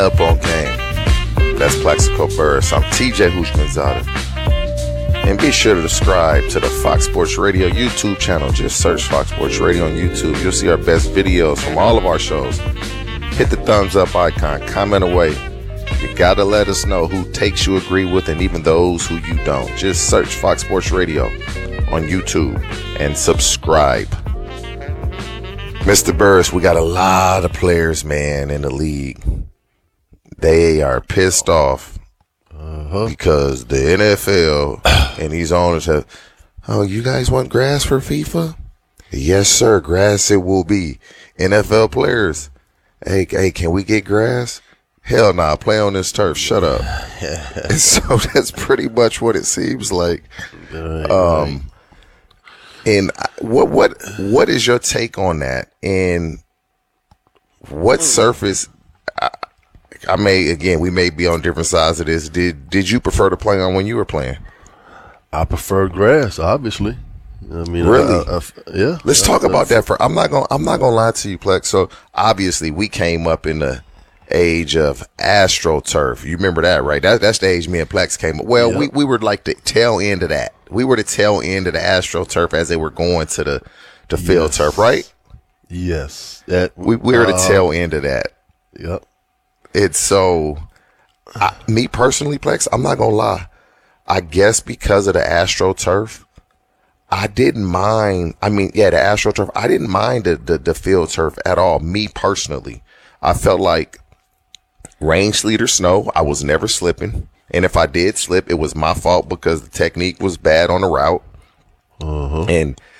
Up on game. That's Plaxico Burris. I'm TJ Hoosh Gonzalez. And be sure to subscribe to the Fox Sports Radio YouTube channel. Just search Fox Sports Radio on YouTube. You'll see our best videos from all of our shows. Hit the thumbs up icon. Comment away. You gotta let us know who takes you agree with and even those who you don't. Just search Fox Sports Radio on YouTube and subscribe. Mr. Burris, we got a lot of players, man, in the league. They are pissed off because the NFL and these owners have, oh, you guys want grass for FIFA? Yes, sir, grass it will be. NFL players, hey, can we get grass? Hell nah, play on this turf. Shut up. And so that's pretty much what it seems like. And what is your take on that? And what surface? We may be on different sides of this. Did you prefer to play on when you were playing? I prefer grass, obviously. I mean, really? Yeah. Let's talk about that. I'm not gonna lie to you, Plex. So obviously, we came up in the age of AstroTurf. You remember that, right? That's the age me and Plex came up. Well, yep. we were like the tail end of that. We were the tail end of the AstroTurf as they were going to the field turf, right? Yes. We were the tail end of that. Yep. It's so, me personally, Plex, I'm not going to lie. I guess because of the AstroTurf, I didn't mind. I mean, yeah, the AstroTurf, I didn't mind the field turf at all. Me personally, I felt like rain, sleet, or snow, I was never slipping. And if I did slip, it was my fault because the technique was bad on the route. And